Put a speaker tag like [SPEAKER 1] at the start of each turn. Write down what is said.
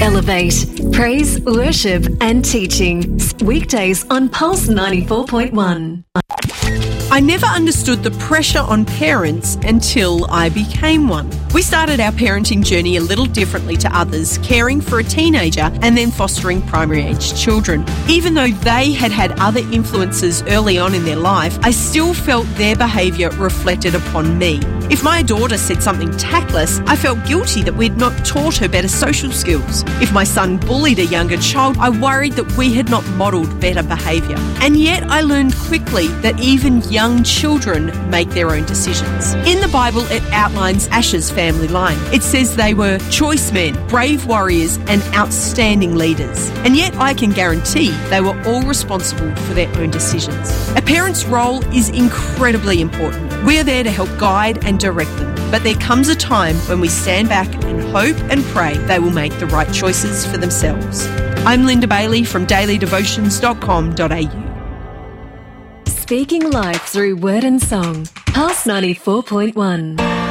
[SPEAKER 1] Elevate, praise, worship and teaching. Weekdays on Pulse 94.1.
[SPEAKER 2] I never understood the pressure on parents until I became one. We started our parenting journey a little differently to others, caring for a teenager and then fostering primary-aged children. Even though they had had other influences early on in their life, I still felt their behaviour reflected upon me. If my daughter said something tactless, I felt guilty that we'd not taught her better social skills. If my son bullied a younger child, I worried that we had not modelled better behaviour. And yet I learned quickly that even young children make their own decisions. In the Bible, it outlines Asher's family line. It says they were choice men, brave warriors, and outstanding leaders. And yet I can guarantee they were all responsible for their own decisions. A parent's role is incredibly important. We are there to help guide and direct them. But there comes a time when we stand back and hope and pray they will make the right choices for themselves. I'm Linda Bailey from dailydevotions.com.au.
[SPEAKER 1] Speaking life through word and song. Pulse 94.1.